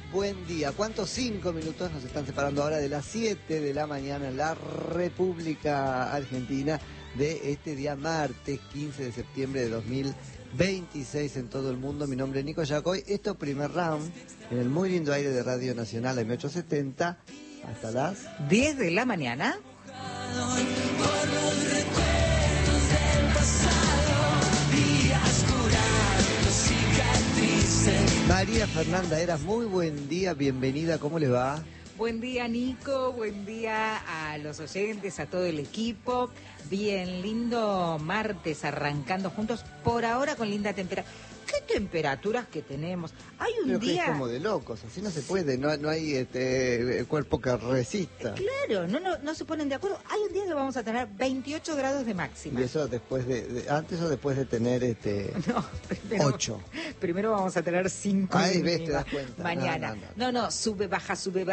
buen día. ¿Cuántos 5 minutos nos están separando ahora de las 7 de la mañana en la República Argentina de este día martes 15 de septiembre de 2026 en todo el mundo? Mi nombre es Nico Yacoy. Esto primer round en el muy lindo aire de Radio Nacional M870 hasta las 10 de la mañana. María Fernanda Eras, muy buen día, bienvenida, ¿cómo le va? Buen día, Nico, buen día a los oyentes, a todo el equipo. Bien, lindo martes arrancando juntos, por ahora con linda temperatura. ¿Qué temperaturas que tenemos? Hay un Creo día... que es como de locos, así no se puede, no hay cuerpo que resista. Claro, no se ponen de acuerdo. Hay un día que vamos a tener 28 grados de máxima. ¿Y eso después antes o después de tener No, primero, 8? Primero vamos a tener 5 Ahí ves, te das cuenta. mañana. No, sube, baja.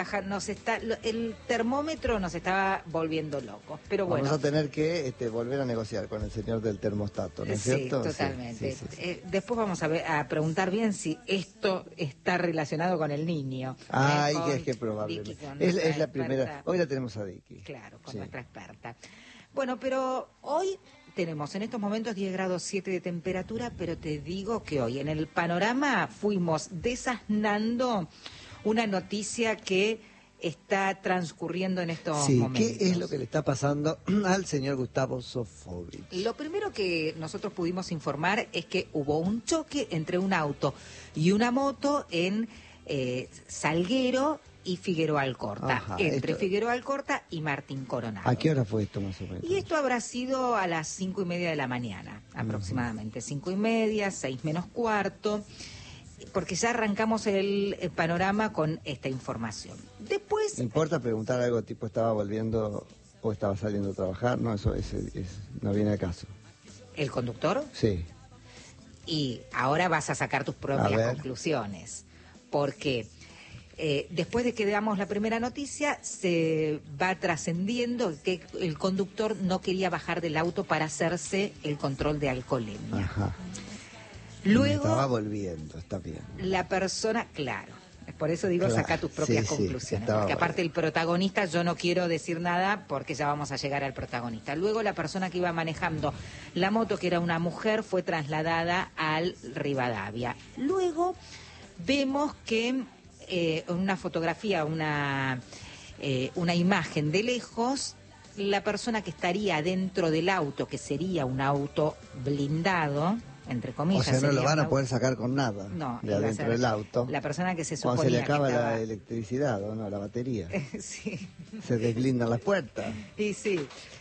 El termómetro nos estaba volviendo locos. Pero bueno. Vamos a tener que volver a negociar con el señor del termostato, ¿no es cierto? Sí, totalmente. Sí. Después vamos a preguntar bien si esto está relacionado con el niño. Ay, que es que probablemente. Es la primera. Hoy la tenemos a Vicky. Claro, con nuestra experta. Bueno, pero hoy tenemos en estos momentos 10 grados 7 de temperatura, pero te digo que hoy en el panorama fuimos desasnando una noticia que está transcurriendo en estos momentos. ¿Qué es lo que le está pasando al señor Gustavo Sofovich? Lo primero que nosotros pudimos informar es que hubo un choque entre un auto y una moto en Salguero y Figueroa Alcorta. Ajá, entre Figueroa Alcorta y Martín Coronado. ¿A qué hora fue esto más o menos? Y esto habrá sido a las 5:30 de la mañana, aproximadamente. 5:30, 6 menos cuarto, porque ya arrancamos el panorama con esta información. Después... ¿Me importa preguntar algo tipo estaba volviendo o estaba saliendo a trabajar? No, eso no viene a caso. ¿El conductor? Sí. Y ahora vas a sacar tus propias conclusiones, porque después de que damos la primera noticia, se va trascendiendo que el conductor no quería bajar del auto para hacerse el control de alcoholemia. Ajá. Luego... Estaba volviendo, está bien. La persona, claro, por eso digo, saca tus propias conclusiones, porque aparte el protagonista, yo no quiero decir nada porque ya vamos a llegar al protagonista. Luego la persona que iba manejando la moto, que era una mujer, fue trasladada al Rivadavia. Luego vemos que en una fotografía, una imagen de lejos, la persona que estaría dentro del auto, que sería un auto blindado, entre comillas. O sea, no lo van a poder sacar con nada. No, de adentro del auto. La persona que se suponía cuando se le acaba que estaba... la electricidad, ¿o no? La batería. Sí. Se desblindan las puertas. Y sí.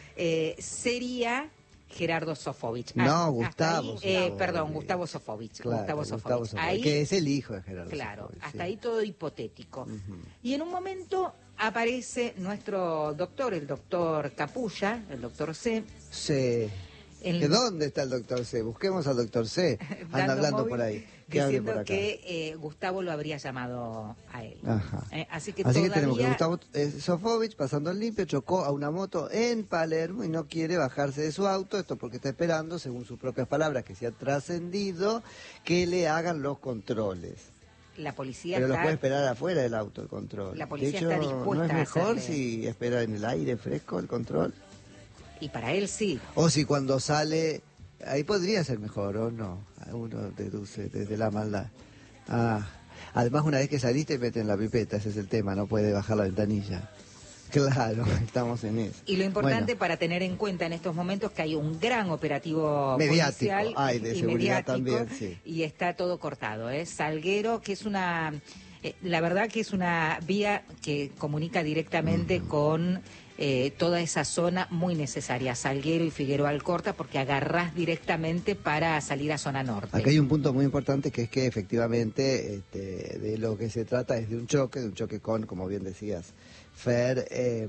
Sería Gerardo Sofovich. Gustavo. Gustavo Sofovich. Claro, Gustavo Sofovich. Ahí, que es el hijo de Gerardo. Claro, Sofovich, hasta ahí todo hipotético. Y en un momento aparece nuestro doctor, el doctor Capulla, el doctor C. Sí. ¿Dónde está el doctor C? Busquemos al doctor C. Anda hablando por ahí. Diciendo por que Gustavo lo habría llamado a él. Ajá. Así que tenemos que Gustavo Sofovich, pasando el limpio, chocó a una moto en Palermo y no quiere bajarse de su auto. Esto porque está esperando, según sus propias palabras, que se ha trascendido, que le hagan los controles. La policía Pero lo puede esperar afuera del auto, el control. La policía de hecho, está dispuesta ¿no es mejor a si espera en el aire fresco el control? Y para él sí. O si cuando sale, ahí podría ser mejor, ¿o no? Uno deduce desde la maldad. Además, una vez que saliste, meten la pipeta, ese es el tema, no puede bajar la ventanilla. Claro, estamos en eso. Y lo importante para tener en cuenta en estos momentos que hay un gran operativo policial de seguridad también, sí. Y está todo cortado, Salguero, que es una... la verdad que es una vía que comunica directamente con toda esa zona muy necesaria, Salguero y Figueroa Alcorta, porque agarrás directamente para salir a zona norte. Acá hay un punto muy importante que es que efectivamente de lo que se trata es de un choque con, como bien decías, Fer,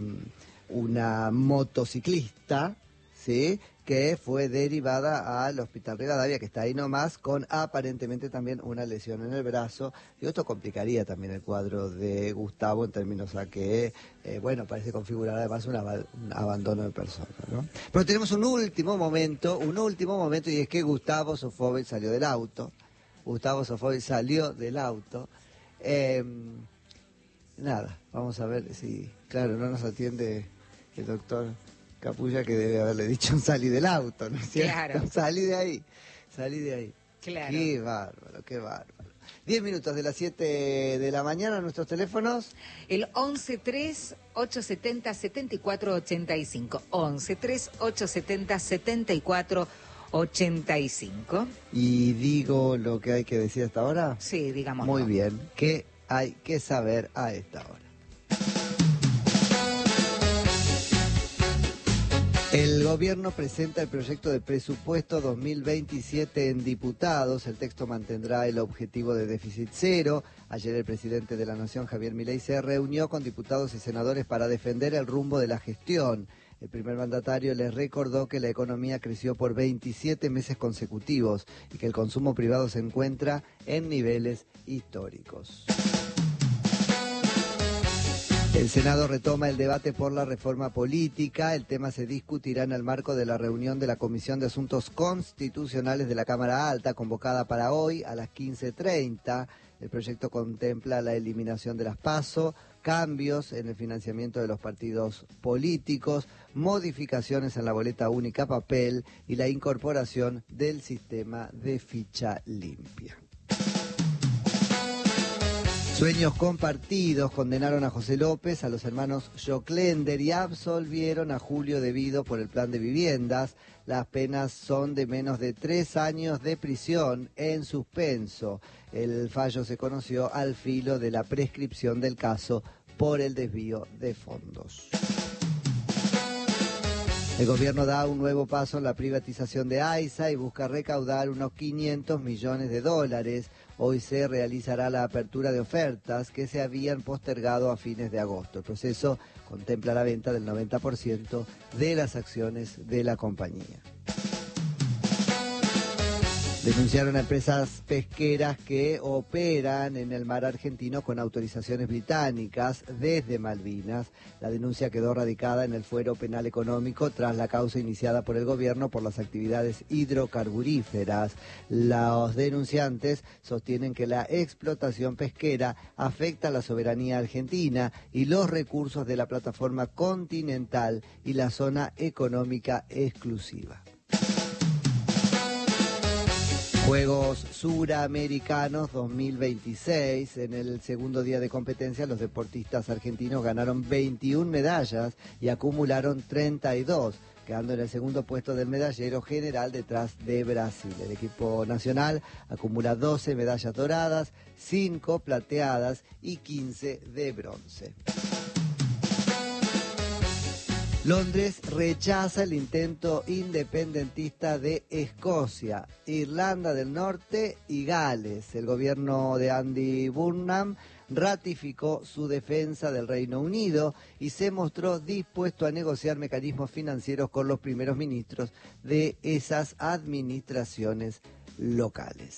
una motociclista, ¿sí?, que fue derivada al Hospital Rivadavia, que está ahí nomás, con aparentemente también una lesión en el brazo. Y esto complicaría también el cuadro de Gustavo en términos a que, parece configurar además un abandono de persona, ¿no? Pero tenemos un último momento, y es que Gustavo Sofovich salió del auto. nada, vamos a ver si, claro, no nos atiende el doctor Capulla, que debe haberle dicho salí del auto, ¿no es cierto? Claro. Salí de ahí. Claro. Qué bárbaro, qué bárbaro. 10 minutos de las 7 de la mañana, nuestros teléfonos. El 11-3-870-7485. 11-3-870-7485. ¿Y digo lo que hay que decir hasta ahora? Sí, digamos. Muy bien. ¿Qué hay que saber a esta hora? El gobierno presenta el proyecto de presupuesto 2027 en diputados. El texto mantendrá el objetivo de déficit cero. Ayer el presidente de la Nación, Javier Milei, se reunió con diputados y senadores para defender el rumbo de la gestión. El primer mandatario les recordó que la economía creció por 27 meses consecutivos y que el consumo privado se encuentra en niveles históricos. El Senado retoma el debate por la reforma política. El tema se discutirá en el marco de la reunión de la Comisión de Asuntos Constitucionales de la Cámara Alta, convocada para hoy a las 15:30. El proyecto contempla la eliminación de las PASO, cambios en el financiamiento de los partidos políticos, modificaciones en la boleta única papel y la incorporación del sistema de ficha limpia. Sueños compartidos condenaron a José López, a los hermanos Joclender y absolvieron a Julio Devido por el plan de viviendas. Las penas son de menos de 3 años de prisión en suspenso. El fallo se conoció al filo de la prescripción del caso por el desvío de fondos. El gobierno da un nuevo paso en la privatización de AISA y busca recaudar unos 500 millones de dólares. Hoy se realizará la apertura de ofertas que se habían postergado a fines de agosto. El proceso contempla la venta del 90% de las acciones de la compañía. Denunciaron a empresas pesqueras que operan en el mar argentino con autorizaciones británicas desde Malvinas. La denuncia quedó radicada en el fuero penal económico tras la causa iniciada por el gobierno por las actividades hidrocarburíferas. Los denunciantes sostienen que la explotación pesquera afecta a la soberanía argentina y los recursos de la plataforma continental y la zona económica exclusiva. Juegos Suramericanos 2026. En el segundo día de competencia, los deportistas argentinos ganaron 21 medallas y acumularon 32, quedando en el segundo puesto del medallero general detrás de Brasil. El equipo nacional acumula 12 medallas doradas, 5 plateadas y 15 de bronce. Londres rechaza el intento independentista de Escocia, Irlanda del Norte y Gales. El gobierno de Andy Burnham ratificó su defensa del Reino Unido y se mostró dispuesto a negociar mecanismos financieros con los primeros ministros de esas administraciones locales.